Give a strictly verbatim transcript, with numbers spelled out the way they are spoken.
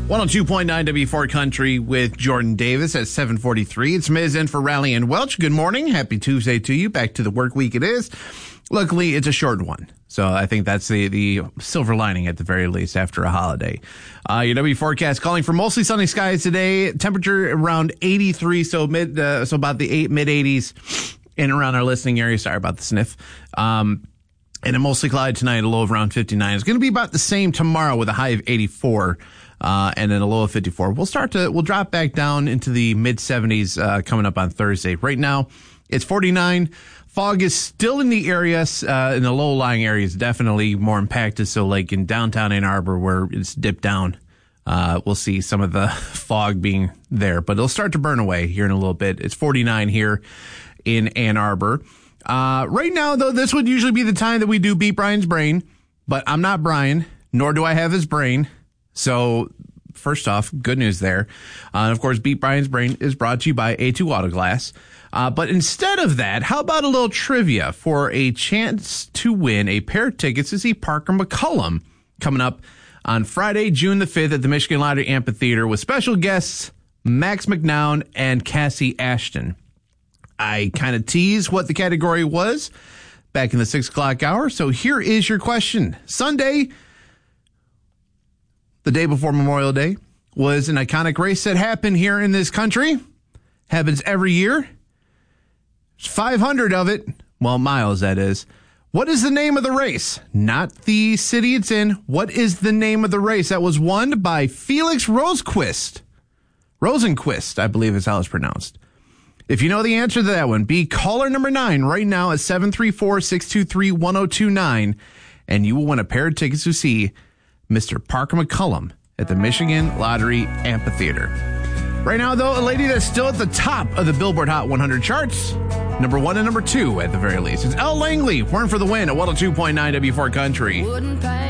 one oh two point nine W four Country with Jordan Davis at seven forty-three. It's Miz in for Raleigh and Welch. Good morning. Happy Tuesday to you. Back to the work week it is. Luckily, it's a short one. So I think that's the, the silver lining at the very least after a holiday. Uh, your W forecast calling for mostly sunny skies today. Temperature around eighty-three, so mid, uh, so about the eight, mid eighties in around our listening area. Sorry about the sniff. Um, and a mostly cloudy tonight, a low of around fifty-nine. It's going to be about the same tomorrow with a high of eighty-four. Uh, and then a low of fifty-four. We'll start to, we'll drop back down into the mid seventies, uh, coming up on Thursday. Right now, it's forty-nine. Fog is still in the area, uh, in the low-lying areas, definitely more impacted. So like in downtown Ann Arbor where it's dipped down, uh, we'll see some of the fog being there, but it'll start to burn away here in a little bit. It's forty-nine here in Ann Arbor. Uh, right now though, this would usually be the time that we do Beat Brian's Brain, but I'm not Brian, nor do I have his brain. So first off, good news there. Uh, and of course, Beat Brian's Brain is brought to you by A two Auto Glass. Uh, but instead of that, how about a little trivia for a chance to win a pair of tickets to see Parker McCollum coming up on Friday, June the fifth at the Michigan Lottery Amphitheater with special guests Max McNown and Cassie Ashton. I kind of teased what the category was back in the six o'clock hour. So here is your question. Sunday, the day before Memorial Day, was an iconic race that happened here in this country. Happens every year. There's five hundred of it. Well, miles, that is. What is the name of the race? Not the city it's in. What is the name of the race that was won by Felix Rosenqvist? Rosenqvist, I believe is how it's pronounced. If you know the answer to that one, be caller number nine right now at seven three four, six two three, one oh two nine, and you will win a pair of tickets to see Mister Parker McCollum at the Michigan Lottery Amphitheater. Right now, though, a lady that's still at the top of the Billboard Hot one hundred charts, number one and number two at the very least. It's Elle Langley, Born for the Win at one oh two point nine W four Country.